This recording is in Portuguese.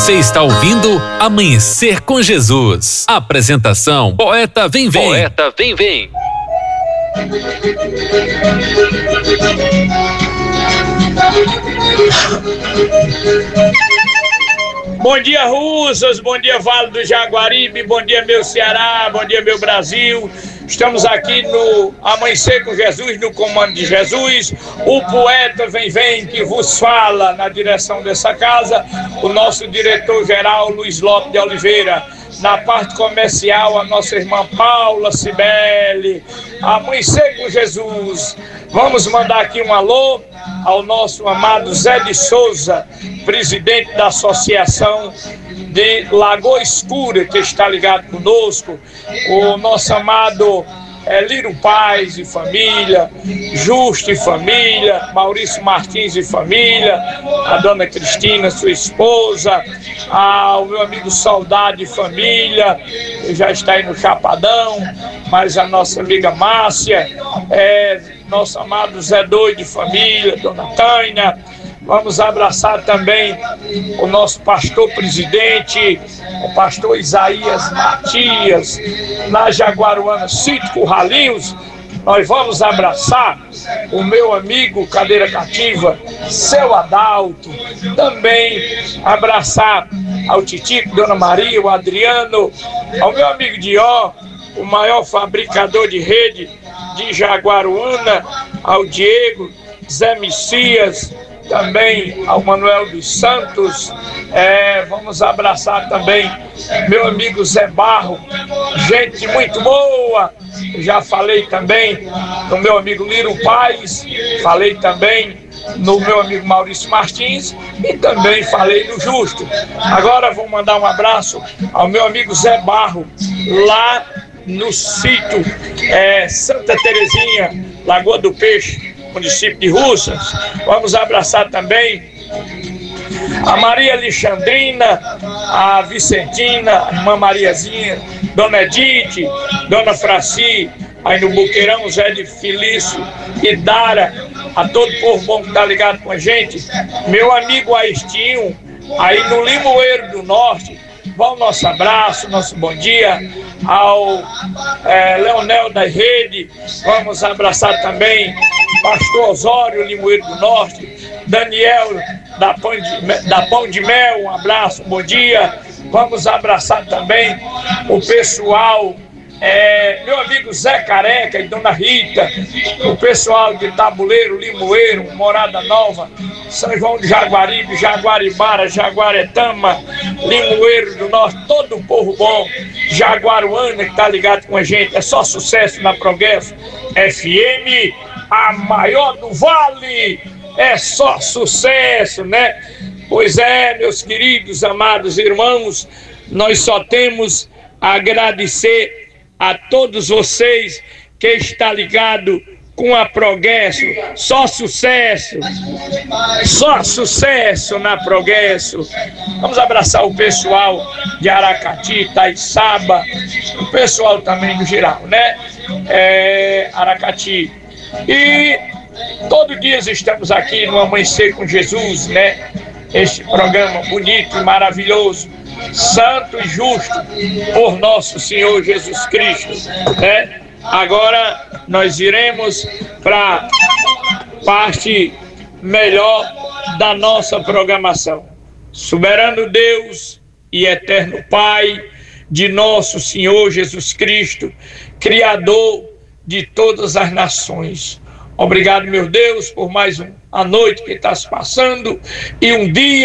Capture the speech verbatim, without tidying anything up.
Você está ouvindo Amanhecer com Jesus. Apresentação: Poeta Vem Vem. Poeta Vem Vem. Bom dia, Russas, bom dia, Vale do Jaguaribe, bom dia, meu Ceará, bom dia, meu Brasil. Estamos aqui no Amanhecer com Jesus, no comando de Jesus. O Poeta Vem Vem, que vos fala na direção dessa casa, o nosso diretor-geral Luiz Lopes de Oliveira. Na parte comercial, a nossa irmã Paula Cibele. Amanhecer com Jesus. Vamos mandar aqui um alô ao nosso amado Zé de Souza, presidente da Associação de Lagoa Escura, que está ligado conosco. O nosso amado é, Liro Paz e família, Justo e família, Maurício Martins e família, a dona Cristina, sua esposa, ao meu amigo Saudade e família, que já está aí no Chapadão, mas a nossa amiga Márcia, é, nosso amado Zé Doido e família, dona Tânia. Vamos abraçar também o nosso pastor presidente, o pastor Isaías Matias, na Jaguaruana, Sítio Curralinhos. Nós vamos abraçar o meu amigo Cadeira Cativa, seu Adalto. Também abraçar ao Titico, Dona Maria, o Adriano, ao meu amigo Dió, o maior fabricador de rede de Jaguaruana, ao Diego, Zé Messias, também ao Manuel dos Santos. É, vamos abraçar também meu amigo Zé Barro, gente muito boa. Já falei também no meu amigo Liro Paz, falei também no meu amigo Maurício Martins e também falei no Justo. Agora vou mandar um abraço ao meu amigo Zé Barro, lá no sítio é, Santa Terezinha, Lagoa do Peixe, município de Russas. Vamos abraçar também a Maria Alexandrina, a Vicentina, a irmã Mariazinha, Dona Edith, Dona Fraci, aí no Buqueirão, Zé de Felício e Dara, a todo o povo bom que está ligado com a gente. Meu amigo Aistinho, aí no Limoeiro do Norte. Bom, nosso abraço, nosso bom dia ao é, Leonel da Rede. Vamos abraçar também Pastor Osório, Limoeiro do Norte, Daniel da Pão de, da Pão de Mel, um abraço, um bom dia. Vamos abraçar também o pessoal, é, meu amigo Zé Careca e Dona Rita, o pessoal de Tabuleiro, Limoeiro, Morada Nova, São João de Jaguaribe, Jaguaribara, Jaguaretama, Limoeiro do Norte, todo o povo bom, Jaguaruana que está ligado com a gente. É só sucesso na Progresso F M, a maior do Vale. É só sucesso, né? Pois é, meus queridos, amados irmãos, nós só temos a agradecer a todos vocês que está ligado com a Progresso. Só sucesso, só sucesso na Progresso. Vamos abraçar o pessoal de Aracati, Itaiçaba, o pessoal também do geral, né? É, Aracati. E todo dia estamos aqui no Amanhecer com Jesus, né? Este programa bonito e maravilhoso, santo e justo por nosso Senhor Jesus Cristo, né? Agora nós iremos para parte melhor da nossa programação. Soberano Deus e eterno Pai de nosso Senhor Jesus Cristo, Criador de todas as nações. Obrigado, meu Deus, por mais uma noite que está se passando e um dia